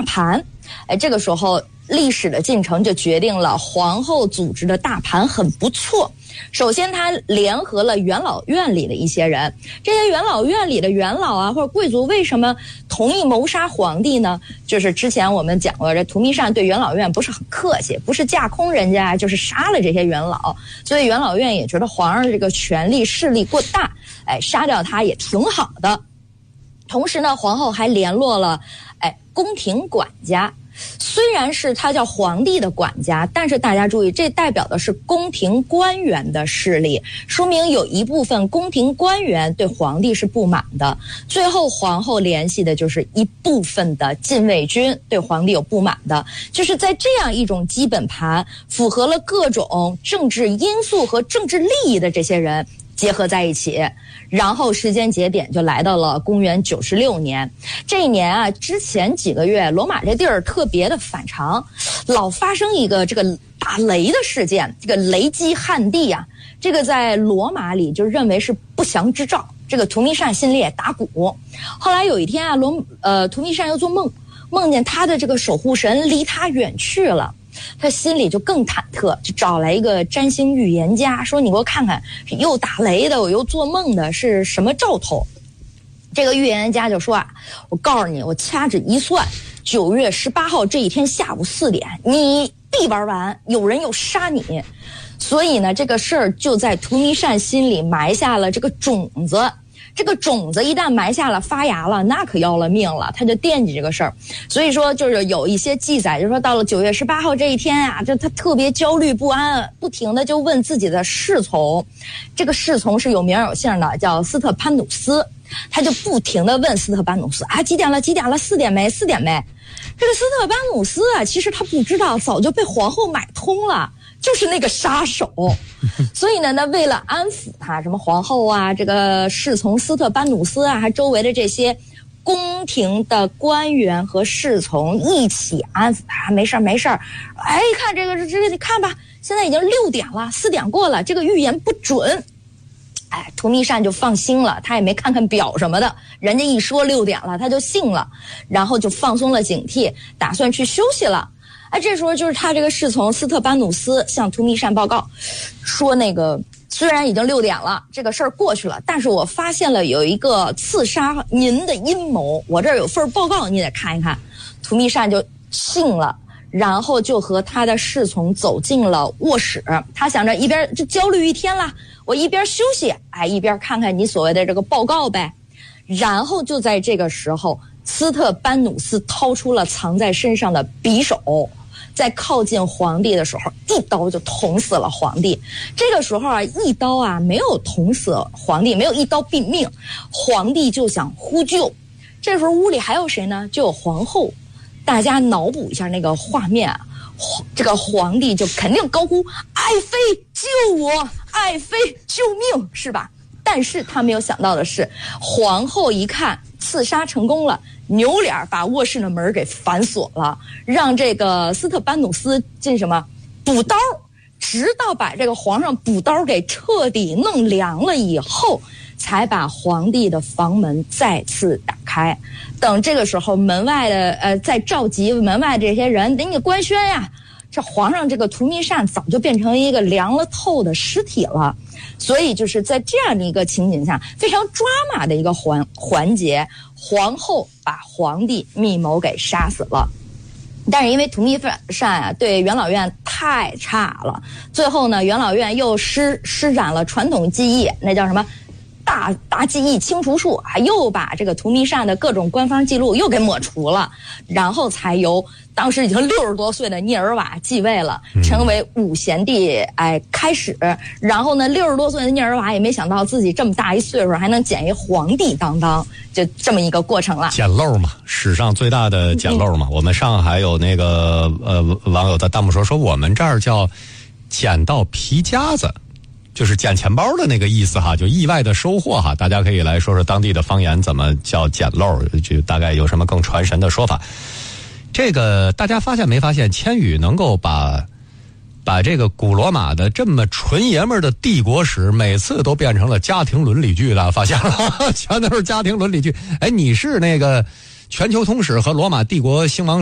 大盘。这个时候历史的进程就决定了皇后组织的大盘很不错。首先他联合了元老院里的一些人，这些元老院里的元老啊或者贵族为什么同意谋杀皇帝呢？就是之前我们讲过，这荼蘼善对元老院不是很客气，不是架空人家，就是杀了这些元老，所以元老院也觉得皇上这个权力势力过大，杀掉他也挺好的。同时呢，皇后还联络了宫廷管家，虽然是他叫皇帝的管家，但是大家注意，这代表的是宫廷官员的势力，说明有一部分宫廷官员对皇帝是不满的。最后皇后联系的就是一部分的禁卫军对皇帝有不满的，就是在这样一种基本盘，符合了各种政治因素和政治利益的这些人结合在一起，然后时间节点就来到了公元96年。这一年啊，之前几个月罗马这地儿特别的反常，老发生一个这个打雷的事件，这个雷击旱地啊，这个在罗马里就认为是不祥之兆。这个荼蘼善心里也打鼓。后来有一天啊，荼蘼善又做梦，梦见他的这个守护神离他远去了。他心里就更忐忑，就找来一个占星预言家，说你给我看看，又打雷的我又做梦的是什么兆头。这个预言家就说啊，我告诉你，我掐指一算，9月18号这一天下午4点你必玩完，有人又杀你。所以呢，这个事儿就在荼蘼善心里埋下了这个种子。这个种子一旦埋下了发芽了，那可要了命了，他就惦记这个事儿。所以说就是有一些记载，就说到了9月18号这一天啊，就他特别焦虑不安，不停的就问自己的侍从，这个侍从是有名有姓的，叫斯特潘努斯，他就不停的问斯特潘努斯啊，几点了，4点没。这个斯特潘努斯啊，其实他不知道，早就被皇后买通了，就是那个杀手。所以呢，为了安抚他，什么皇后啊，这个侍从斯特潘努斯啊，还周围的这些宫廷的官员和侍从一起安抚他，没事。看这个，你看吧，现在已经6点了，4点过了，这个预言不准。荼蘼善就放心了，他也没看看表什么的，人家一说6点了，他就信了，然后就放松了警惕，打算去休息了。这时候就是他这个侍从斯特潘努斯向荼蘼善报告说，那个虽然已经6点了，这个事儿过去了，但是我发现了有一个刺杀您的阴谋，我这儿有份报告，你得看一看。荼蘼善就信了，然后就和他的侍从走进了卧室。他想着一边就焦虑一天了，我一边休息，一边看看你所谓的这个报告呗。然后就在这个时候，斯特潘努斯掏出了藏在身上的匕首，在靠近皇帝的时候一刀就捅死了皇帝。这个时候啊，一刀啊没有捅死皇帝，没有一刀毙命，皇帝就想呼救。这时候屋里还有谁呢？就有皇后。大家脑补一下那个画面啊，这个皇帝就肯定高呼爱妃救我，爱妃救命，是吧？但是他没有想到的是，皇后一看刺杀成功了，扭脸把卧室的门给反锁了，让这个斯特潘努斯进什么补刀，直到把这个皇上补刀给彻底弄凉了以后，才把皇帝的房门再次打开。等这个时候门外的再召集门外这些人，得你官宣呀，这皇上这个荼蘼善早就变成一个凉了透的尸体了。所以就是在这样的一个情景下，非常抓马的一个环节，皇后把皇帝密谋给杀死了。但是因为荼蘼善啊对元老院太差了，最后呢元老院又施展了传统技艺，那叫什么大记忆清除术，又把这个荼蘼善的各种官方记录又给抹除了，然后才由当时已经60多岁的聂尔瓦继位了，成为武贤帝开始。然后呢60多岁的聂尔瓦也没想到自己这么大一岁数还能捡一皇帝当，就这么一个过程了。 捡漏嘛，史上最大的捡漏嘛。我们上海有那个网友在弹幕说我们这儿叫捡到皮夹子，就是捡钱包的那个意思哈，就意外的收获哈。大家可以来说说当地的方言怎么叫捡漏，就大概有什么更传神的说法。这个大家发现没发现，千羽能够把这个古罗马的这么纯爷们的帝国史每次都变成了家庭伦理剧了，发现了全都是家庭伦理剧。你是那个全球通史和罗马帝国兴亡